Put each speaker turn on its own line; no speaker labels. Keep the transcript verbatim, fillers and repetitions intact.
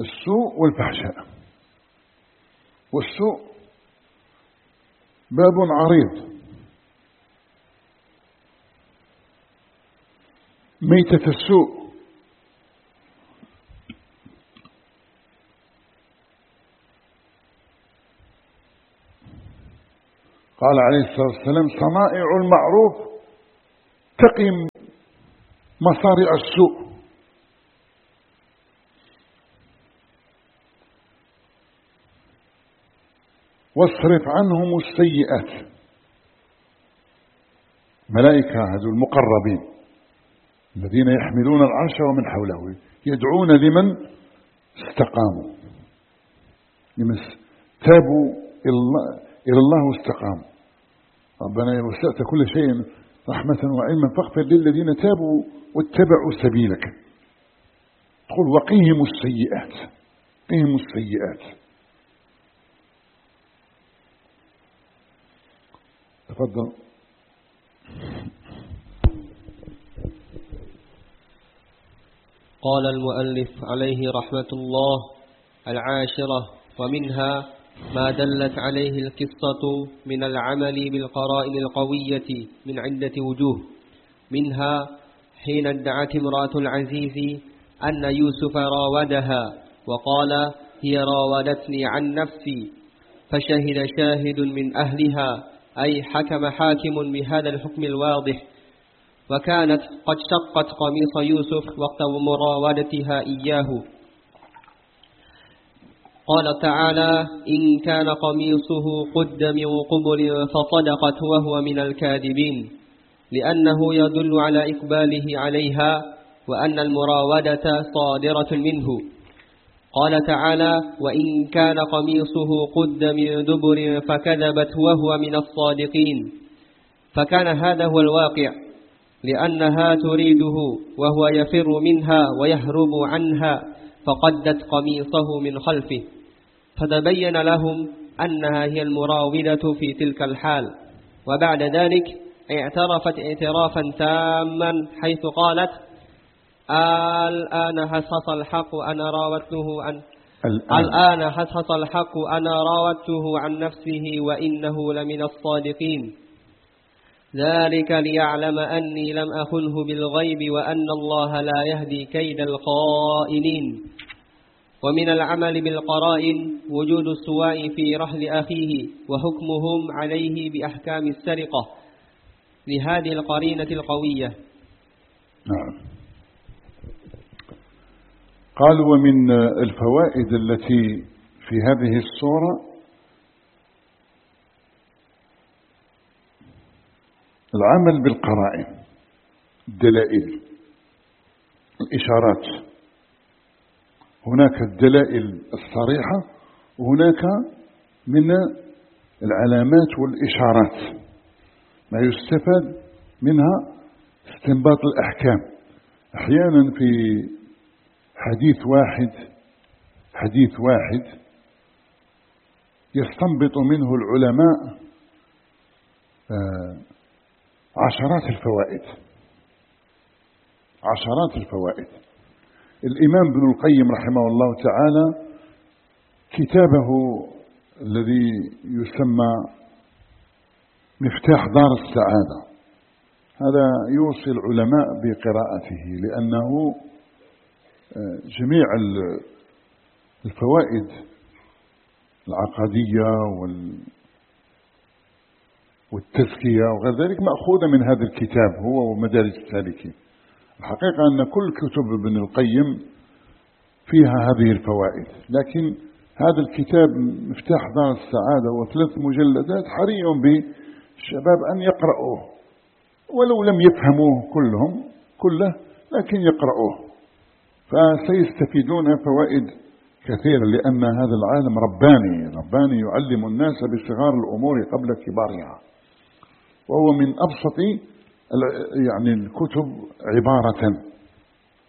السوء والفحشاء. والسوء باب عريض، ميتة السوء قال عليه الصلاة والسلام: صنائع المعروف تقي مصارع السوء. واصرف عنهم السيئات. ملائكة هذو المقربين الذين يحملون العرش ومن حوله يدعون لمن استقاموا، لمن تابوا إلى الله واستقاموا. ربنا وسعت كل شيء رحمة وعلما فاغفر للذين تابوا واتبعوا سبيلك. تقول: وقيهم السيئات، قيهم السيئات. تفضل.
قال المؤلف عليه رحمة الله: العاشرة: ومنها ما دلت عليه القصة من العمل بالقرائن القوية من عدة وجوه. منها حين ادعت امرأة العزيز أن يوسف راودها وقال: هي راودتني عن نفسي، فشهد شاهد من أهلها، أي حكم حاكم بهذا الحكم الواضح، وكانت قد شقت قميص يوسف وقت مراودتها إياه. قال تعالى: إن كان قميصه قد من قبل فصدقت وهو من الكاذبين، لأنه يدل على إقباله عليها وأن المراودة صادرة منه. قال تعالى: وإن كان قميصه قد من دبر فكذبت وهو من الصادقين، فكان هذا هو الواقع، لأنها تريده وهو يفر منها ويهرب عنها، فقدت قميصه من خلفه، فتبين لهم أنها هي المراودة في تلك الحال. وبعد ذلك اعترفت اعترافا تاما حيث قالت: الآن حصل الحق أنا راودته عن الآن حصل الحق أنا راودته عن نفسه وإنه لمن الصادقين، ذلك ليعلم أني لم أخنه بالغيب وأن الله لا يهدي كيد الخائنين. ومن العمل بالقرائن وجود السواء في رحل أخيه وحكمهم عليه بأحكام السرقة لهذه القرينة القوية.
نعم. قالوا: ومن الفوائد التي في هذه الصورة العمل بالقرائن، الدلائل، الإشارات. هناك الدلائل الصريحة وهناك من العلامات والإشارات ما يستفاد منها استنباط الأحكام. أحيانا في حديث واحد حديث واحد يستنبط منه العلماء عشرات الفوائد عشرات الفوائد. الإمام ابن القيم رحمه الله تعالى كتابه الذي يسمى مفتاح دار السعادة هذا يوصي العلماء بقراءته، لأنه جميع الفوائد العقدية والتزكية وغير ذلك مأخوذة من هذا الكتاب هو ومدارج السالكين. الحقيقة أن كل كتب ابن القيم فيها هذه الفوائد، لكن هذا الكتاب مفتاح دار السعادة وثلاث مجلدات حري بالشباب أن يقرأوه، ولو لم يفهموه كلهم كله لكن يقرأوه، فسيستفيدون فوائد كثيرة، لأن هذا العالم رباني رباني يعلم الناس بصغار الأمور قبل كبارها، وهو من أبسط يعني الكتب عبارة.